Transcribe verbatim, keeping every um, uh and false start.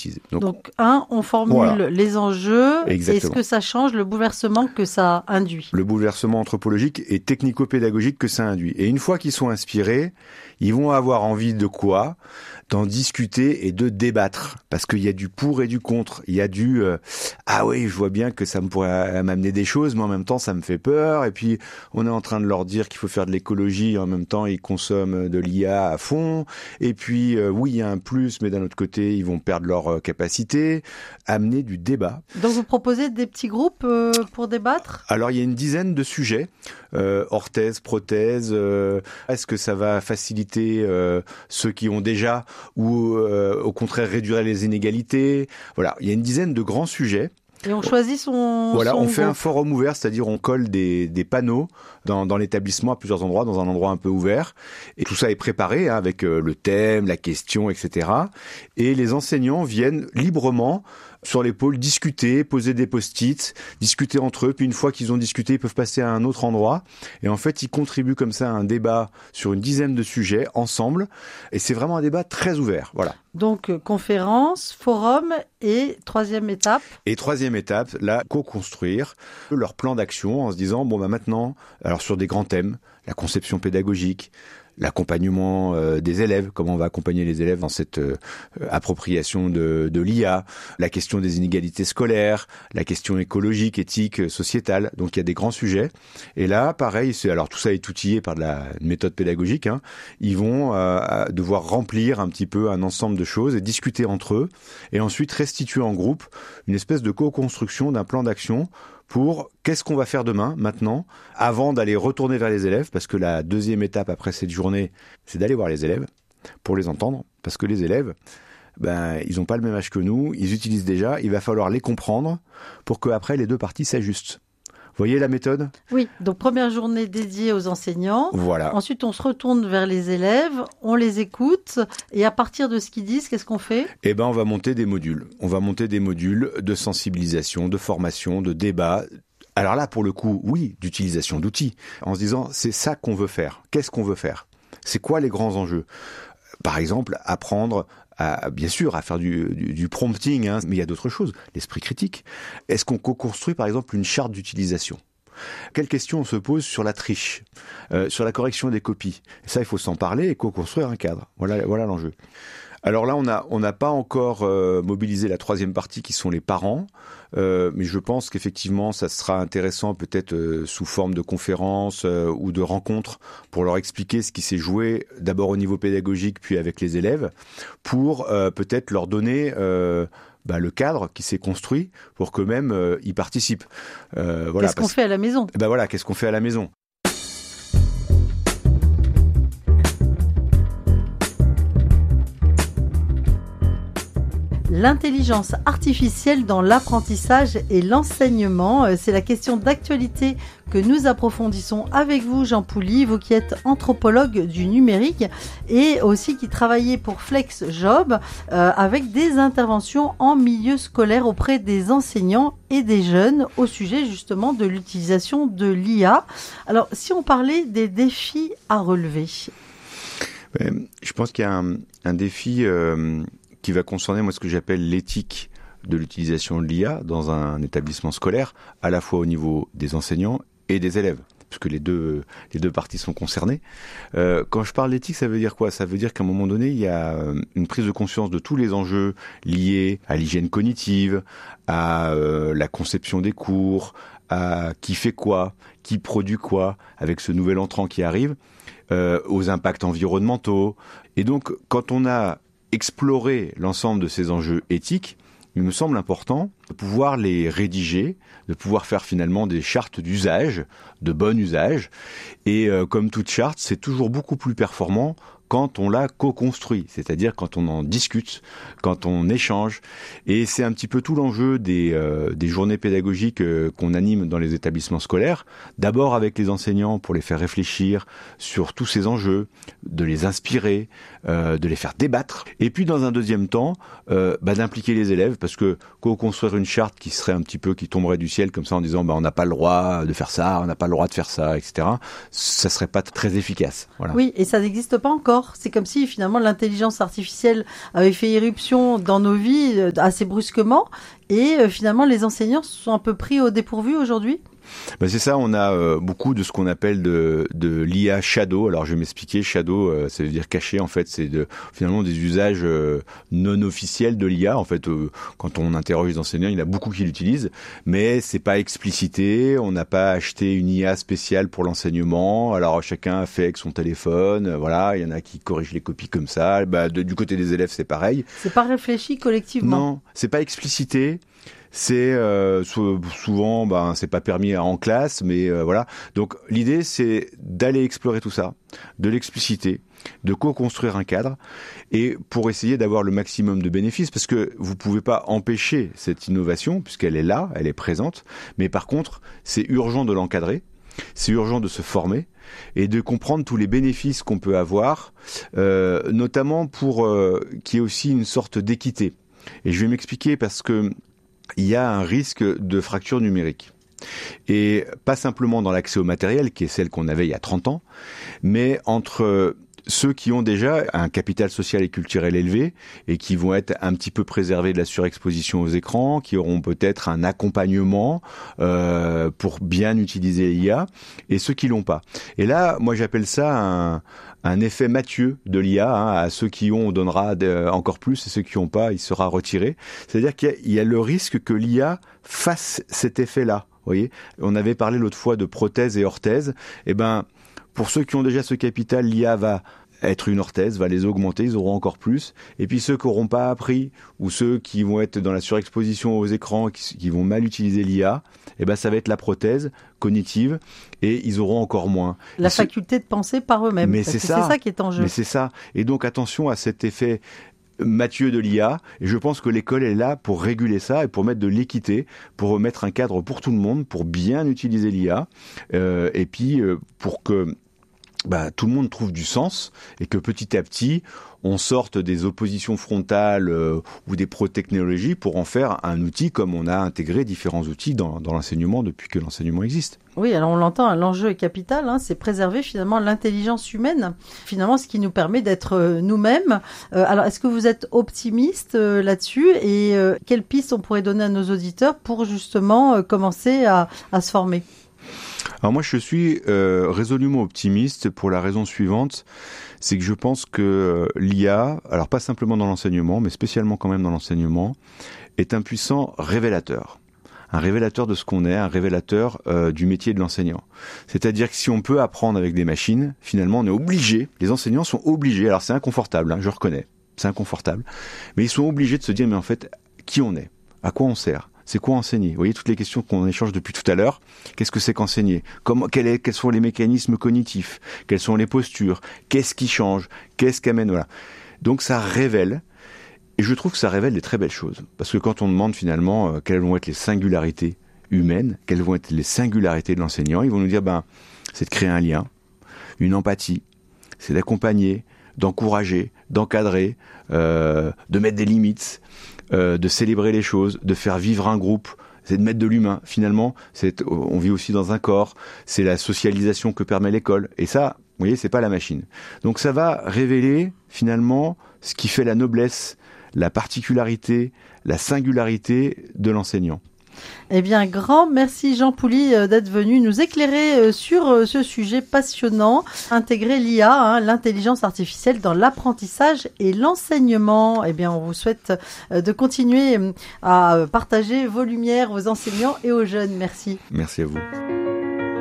bêtises. Donc, Donc un, on formule voilà. les enjeux. Exactement. Est-ce que ça change le bouleversement que ça induit ? Le bouleversement anthropologique et technico-pédagogique que ça induit. Et une fois qu'ils sont inspirés, ils vont avoir envie de quoi ? D'en discuter et de débattre. Parce qu'il y a du pour et du contre. Il y a du euh, « Ah oui, je vois bien que ça me pourrait m'amener des choses, mais en même temps, ça me fait peur. » Et puis, on est en train de leur dire qu'il faut faire de l'écologie. En même temps, ils consomment de l'I A à fond. Et puis, euh, oui, il y a un plus, mais d'un autre côté, ils vont perdre leur euh, capacité. Amener du débat. Donc, vous proposez des petits groupes euh, pour débattre ? Alors, il y a une dizaine de sujets. Euh, orthèse, prothèse. Euh, est-ce que ça va faciliter euh, ceux qui ont déjà ou euh, au contraire réduire les inégalités. Voilà, il y a une dizaine de grands sujets. Et on choisit son Voilà, son on fait groupe. Un forum ouvert, c'est-à-dire on colle des, des panneaux dans, dans l'établissement à plusieurs endroits, dans un endroit un peu ouvert. Et tout ça est préparé hein, avec euh, le thème, la question, et cetera. Et les enseignants viennent librement sur les pôles discuter, poser des post-it, discuter entre eux. Puis une fois qu'ils ont discuté, ils peuvent passer à un autre endroit. Et en fait, ils contribuent comme ça à un débat sur une dizaine de sujets ensemble. Et c'est vraiment un débat très ouvert. Voilà. Donc, euh, conférence, forum et troisième étape. Et troisième étape, là, co-construire leur plan d'action en se disant, bon, bah maintenant, alors sur des grands thèmes, la conception pédagogique, l'accompagnement euh, des élèves, comment on va accompagner les élèves dans cette euh, appropriation de, de l'I A, la question des inégalités scolaires, la question écologique, éthique, sociétale. Donc il y a des grands sujets. Et là, pareil, c'est alors tout ça est outillé par de la méthode pédagogique. Hein, ils vont euh, devoir remplir un petit peu un ensemble de choses et discuter entre eux, et ensuite restituer en groupe une espèce de co-construction d'un plan d'action pour qu'est-ce qu'on va faire demain, maintenant, avant d'aller retourner vers les élèves, parce que la deuxième étape après cette journée, c'est d'aller voir les élèves, pour les entendre, parce que les élèves, ben, ils n'ont pas le même âge que nous, ils utilisent déjà, il va falloir les comprendre pour qu'après les deux parties s'ajustent. Vous voyez la méthode ? Oui, donc première journée dédiée aux enseignants. Voilà. Ensuite, on se retourne vers les élèves, on les écoute, et à partir de ce qu'ils disent, qu'est-ce qu'on fait ? Eh ben, on va monter des modules. On va monter des modules de sensibilisation, de formation, de débat. Alors là, pour le coup, oui, d'utilisation d'outils. En se disant, c'est ça qu'on veut faire. Qu'est-ce qu'on veut faire ? C'est quoi les grands enjeux ? Par exemple, apprendre à, bien sûr, à faire du, du, du prompting, hein, mais il y a d'autres choses. L'esprit critique. Est-ce qu'on co-construit, par exemple, une charte d'utilisation ? Quelles questions on se pose sur la triche, euh, sur la correction des copies ? Ça, il faut s'en parler et co-construire un cadre. Voilà, voilà l'enjeu. Alors là, on a, on n'a pas encore euh, mobilisé la troisième partie qui sont les parents, euh, mais je pense qu'effectivement, ça sera intéressant peut-être euh, sous forme de conférences euh, ou de rencontres pour leur expliquer ce qui s'est joué d'abord au niveau pédagogique puis avec les élèves, pour euh, peut-être leur donner euh, bah, le cadre qui s'est construit pour qu'eux-mêmes euh, y participent. Euh, voilà, qu'est-ce parce... qu'on fait à la maison ? Ben voilà, qu'est-ce qu'on fait à la maison ? L'intelligence artificielle dans l'apprentissage et l'enseignement, c'est la question d'actualité que nous approfondissons avec vous, Jean Pouly, vous qui êtes anthropologue du numérique et aussi qui travaillez pour FlexJob euh, avec des interventions en milieu scolaire auprès des enseignants et des jeunes au sujet justement de l'utilisation de l'I A. Alors, si on parlait des défis à relever. Je pense qu'il y a un, un défi... Euh qui va concerner moi ce que j'appelle l'éthique de l'utilisation de l'I A dans un établissement scolaire, à la fois au niveau des enseignants et des élèves, puisque les deux, les deux parties sont concernées. Euh, quand je parle d'éthique, ça veut dire quoi ? Ça veut dire qu'à un moment donné, il y a une prise de conscience de tous les enjeux liés à l'hygiène cognitive, à euh, la conception des cours, à qui fait quoi, qui produit quoi, avec ce nouvel entrant qui arrive, euh, aux impacts environnementaux. Et donc, quand on a explorer l'ensemble de ces enjeux éthiques, il me semble important de pouvoir les rédiger, de pouvoir faire finalement des chartes d'usage, de bon usage. Et euh, comme toute charte, c'est toujours beaucoup plus performant quand on l'a co-construit, c'est-à-dire quand on en discute, quand on échange. Et c'est un petit peu tout l'enjeu des, euh, des journées pédagogiques euh, qu'on anime dans les établissements scolaires. D'abord avec les enseignants pour les faire réfléchir sur tous ces enjeux, de les inspirer, euh, de les faire débattre. Et puis dans un deuxième temps, euh, bah, d'impliquer les élèves, parce que co-construire une charte qui serait un petit peu, qui tomberait du ciel comme ça en disant bah, on n'a pas le droit de faire ça, on n'a pas le droit de faire ça, et cetera, ça serait pas très efficace. Voilà. Oui, et ça n'existe pas encore. fort. C'est comme si finalement l'intelligence artificielle avait fait irruption dans nos vies euh, assez brusquement et euh, finalement les enseignants se sont un peu pris au dépourvu aujourd'hui. Ben c'est ça, on a euh, beaucoup de ce qu'on appelle de, de l'I A shadow. Alors je vais m'expliquer, shadow, euh, ça veut dire caché en fait, c'est de, finalement des usages euh, non officiels de l'I A. En fait, euh, quand on interroge les enseignants, il y en a beaucoup qui l'utilisent, mais c'est pas explicité, on n'a pas acheté une I A spéciale pour l'enseignement. Alors chacun fait avec son téléphone, euh, voilà, il y en a qui corrigent les copies comme ça. Bah, de, du côté des élèves, c'est pareil. C'est pas réfléchi collectivement. Non, c'est pas explicité. C'est euh, souvent, ben, c'est pas permis en classe, mais euh, voilà. Donc l'idée, c'est d'aller explorer tout ça, de l'expliciter, de co-construire un cadre, et pour essayer d'avoir le maximum de bénéfices, parce que vous pouvez pas empêcher cette innovation, puisqu'elle est là, elle est présente, mais par contre, c'est urgent de l'encadrer, c'est urgent de se former, et de comprendre tous les bénéfices qu'on peut avoir, euh, notamment pour euh, qu'il y ait aussi une sorte d'équité. Et je vais m'expliquer parce que il y a un risque de fracture numérique. Et pas simplement dans l'accès au matériel, qui est celle qu'on avait il y a trente ans, mais entre ceux qui ont déjà un capital social et culturel élevé et qui vont être un petit peu préservés de la surexposition aux écrans, qui auront peut-être un accompagnement euh, pour bien utiliser l'I A, et ceux qui l'ont pas. Et là, moi j'appelle ça un, un effet Mathieu de l'I A. Hein. À ceux qui ont, on donnera de, encore plus, et ceux qui n'ont pas, il sera retiré. C'est-à-dire qu'il y a, il y a le risque que l'I A fasse cet effet-là. Vous voyez, on avait parlé l'autre fois de prothèse et orthèse. Eh ben, pour ceux qui ont déjà ce capital, l'I A va être une orthèse, va les augmenter, ils auront encore plus. Et puis ceux qui n'auront pas appris, ou ceux qui vont être dans la surexposition aux écrans, qui, qui vont mal utiliser l'I A, eh ben ça va être la prothèse cognitive, et ils auront encore moins. La et faculté ce... de penser par eux-mêmes. Mais c'est ça, c'est ça qui est en jeu. Mais c'est ça. Et donc attention à cet effet Mathieu de l'I A, et je pense que l'école est là pour réguler ça et pour mettre de l'équité, pour mettre un cadre pour tout le monde, pour bien utiliser l'I A, euh, et puis euh, pour que bah, tout le monde trouve du sens, et que petit à petit, on sorte des oppositions frontales euh, ou des pro-technologies pour en faire un outil, comme on a intégré différents outils dans, dans l'enseignement depuis que l'enseignement existe. Oui, alors on l'entend, l'enjeu est capital, hein, c'est préserver finalement l'intelligence humaine, finalement ce qui nous permet d'être euh, nous-mêmes. Euh, alors est-ce que vous êtes optimiste euh, là-dessus, et euh, quelles pistes on pourrait donner à nos auditeurs pour justement euh, commencer à, à se former ? Alors moi je suis euh, résolument optimiste pour la raison suivante, c'est que je pense que euh, l'I A, alors pas simplement dans l'enseignement, mais spécialement quand même dans l'enseignement, est un puissant révélateur. Un révélateur de ce qu'on est, un révélateur euh, du métier de l'enseignant. C'est-à-dire que si on peut apprendre avec des machines, finalement on est obligé, les enseignants sont obligés, alors c'est inconfortable, hein, je reconnais, c'est inconfortable, mais ils sont obligés de se dire, mais en fait, qui on est ? À quoi on sert ? C'est quoi enseigner ? Vous voyez toutes les questions qu'on échange depuis tout à l'heure. Qu'est-ce que c'est qu'enseigner ? Comment, quel est, quels sont les mécanismes cognitifs ? Quelles sont les postures ? Qu'est-ce qui change ? Qu'est-ce qui amène ? Voilà. Donc ça révèle, et je trouve que ça révèle des très belles choses. Parce que quand on demande finalement euh, quelles vont être les singularités humaines, quelles vont être les singularités de l'enseignant, ils vont nous dire, ben, c'est de créer un lien, une empathie, c'est d'accompagner, d'encourager, d'encadrer, euh, de mettre des limites, Euh, de célébrer les choses, de faire vivre un groupe, c'est de mettre de l'humain. Finalement, c'est, on vit aussi dans un corps, c'est la socialisation que permet l'école. Et ça, vous voyez, c'est pas la machine. Donc ça va révéler finalement ce qui fait la noblesse, la particularité, la singularité de l'enseignant. Eh bien, grand merci Jean Pouly d'être venu nous éclairer sur ce sujet passionnant, intégrer l'I A, hein, l'intelligence artificielle dans l'apprentissage et l'enseignement. Eh bien, on vous souhaite de continuer à partager vos lumières aux enseignants et aux jeunes. Merci. Merci à vous.